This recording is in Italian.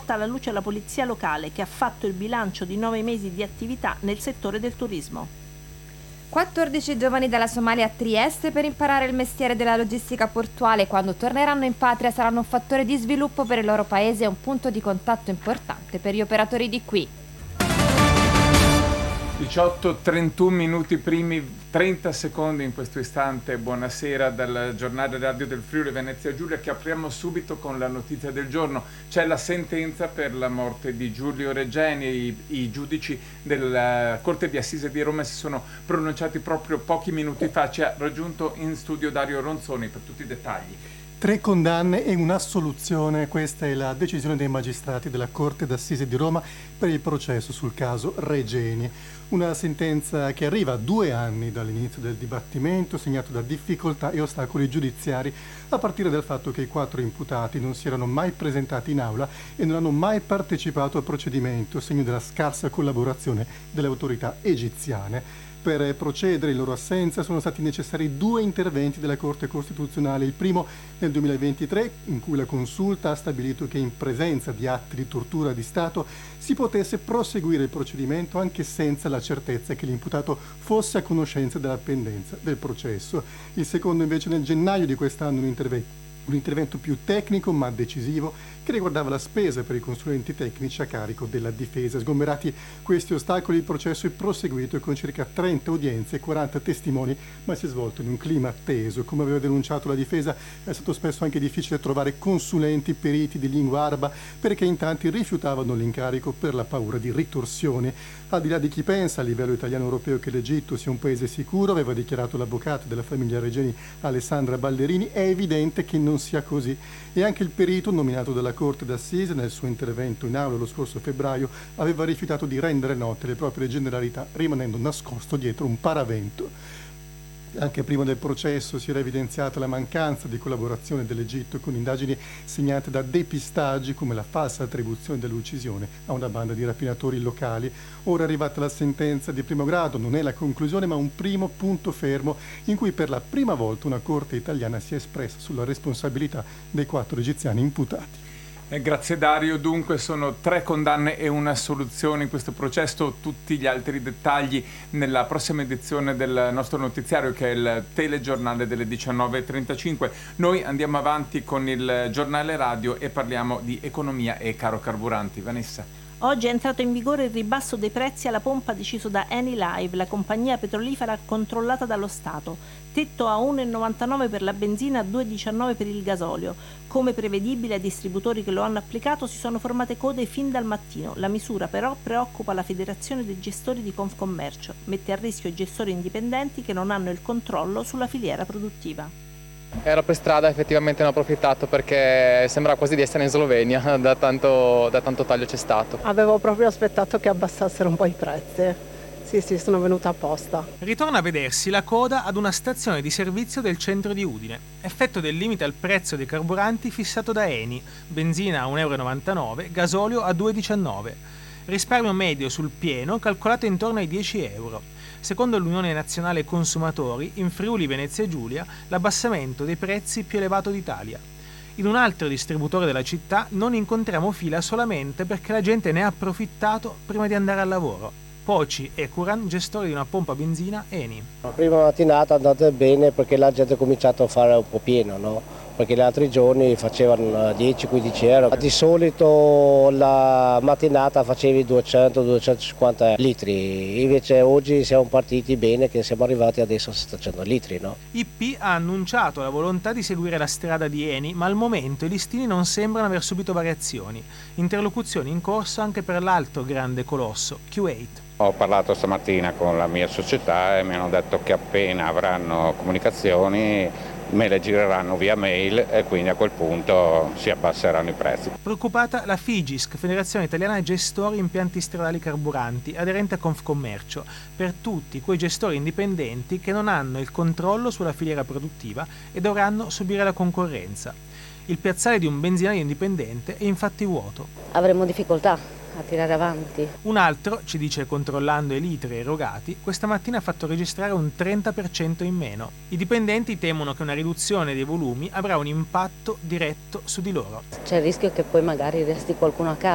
porta alla luce la polizia locale, che ha fatto il bilancio di 9 mesi di attività nel settore del turismo. 14 giovani dalla Somalia a Trieste per imparare il mestiere della logistica portuale. Quando torneranno in patria saranno un fattore di sviluppo per il loro paese e un punto di contatto importante per gli operatori di qui. 18:31 minuti primi 30 secondi in questo istante. Buonasera dal giornale radio del Friuli Venezia Giulia, che apriamo subito con la notizia del giorno. C'è la sentenza per la morte di Giulio Regeni. I giudici della Corte di Assise di Roma si sono pronunciati proprio pochi minuti fa. Ci ha raggiunto in studio Dario Ronzoni per tutti i dettagli. 3 condanne e un'assoluzione, questa è la decisione dei magistrati della Corte d'Assise di Roma per il processo sul caso Regeni. Una sentenza che arriva a 2 anni dall'inizio del dibattimento, segnato da difficoltà e ostacoli giudiziari, a partire dal fatto che i 4 imputati non si erano mai presentati in aula e non hanno mai partecipato al procedimento, segno della scarsa collaborazione delle autorità egiziane. Per procedere in loro assenza sono stati necessari 2 interventi della Corte Costituzionale. Il primo nel 2023, in cui la Consulta ha stabilito che in presenza di atti di tortura di Stato si potesse proseguire il procedimento anche senza la certezza che l'imputato fosse a conoscenza della pendenza del processo. Il secondo invece nel gennaio di quest'anno un intervento più tecnico ma decisivo che riguardava la spesa per i consulenti tecnici a carico della difesa. Sgomberati questi ostacoli, il processo è proseguito con circa 30 udienze e 40 testimoni, ma si è svolto in un clima teso. Come aveva denunciato la difesa, è stato spesso anche difficile trovare consulenti periti di lingua araba, perché in tanti rifiutavano l'incarico per la paura di ritorsioni. Al di là di chi pensa a livello italiano e europeo che l'Egitto sia un paese sicuro, aveva dichiarato l'avvocato della famiglia Regeni Alessandra Ballerini, è evidente che non sia così. E anche il perito nominato dalla Corte d'Assise nel suo intervento in aula lo scorso febbraio aveva rifiutato di rendere note le proprie generalità, rimanendo nascosto dietro un paravento. Anche prima del processo si era evidenziata la mancanza di collaborazione dell'Egitto con indagini segnate da depistaggi come la falsa attribuzione dell'uccisione a una banda di rapinatori locali. Ora è arrivata la sentenza di primo grado, non è la conclusione ma un primo punto fermo in cui per la prima volta una corte italiana si è espressa sulla responsabilità dei 4 egiziani imputati. Grazie Dario. Dunque sono 3 condanne e un'assoluzione in questo processo. Tutti gli altri dettagli nella prossima edizione del nostro notiziario, che è il telegiornale delle 19:35. Noi andiamo avanti con il giornale radio e parliamo di economia e caro carburanti. Vanessa. Oggi è entrato in vigore il ribasso dei prezzi alla pompa deciso da Enilive, la compagnia petrolifera controllata dallo Stato. Tetto a 1,99 per la benzina, a 2,19 per il gasolio. Come prevedibile, ai distributori che lo hanno applicato si sono formate code fin dal mattino. La misura però preoccupa la Federazione dei Gestori di Confcommercio. Mette a rischio i gestori indipendenti che non hanno il controllo sulla filiera produttiva. Ero per strada, effettivamente ne ho approfittato perché sembra quasi di essere in Slovenia, da tanto taglio c'è stato. Avevo proprio aspettato che abbassassero un po' i prezzi. Sì, sono venuta apposta. Ritorna a vedersi la coda ad una stazione di servizio del centro di Udine. Effetto del limite al prezzo dei carburanti fissato da Eni, benzina a 1,99 €, gasolio a 2,19 €. Risparmio medio sul pieno calcolato intorno ai 10 €. Secondo l'Unione Nazionale Consumatori, in Friuli Venezia Giulia, l'abbassamento dei prezzi più elevato d'Italia. In un altro distributore della città non incontriamo fila solamente perché la gente ne ha approfittato prima di andare al lavoro. Poci e Curan, gestore di una pompa benzina Eni. La prima mattinata è andata bene perché la gente ha cominciato a fare un po' pieno, no? Perché gli altri giorni facevano 10-15 euro. Di solito la mattinata facevi 200-250 litri, invece oggi siamo partiti bene che siamo arrivati adesso a 700 litri. No? IP ha annunciato la volontà di seguire la strada di Eni, ma al momento i listini non sembrano aver subito variazioni. Interlocuzioni in corso anche per l'altro grande colosso, Q8. Ho parlato stamattina con la mia società e mi hanno detto che appena avranno comunicazioni me le gireranno via mail e quindi a quel punto si abbasseranno i prezzi. Preoccupata la FIGISC, Federazione Italiana Gestori Impianti Stradali Carburanti, aderente a Confcommercio, per tutti quei gestori indipendenti che non hanno il controllo sulla filiera produttiva e dovranno subire la concorrenza. Il piazzale di un benzinaio indipendente è infatti vuoto. Avremo difficoltà a tirare avanti. Un altro, ci dice controllando i litri erogati, questa mattina ha fatto registrare un 30% in meno. I dipendenti temono che una riduzione dei volumi avrà un impatto diretto su di loro. C'è il rischio che poi magari resti qualcuno a casa.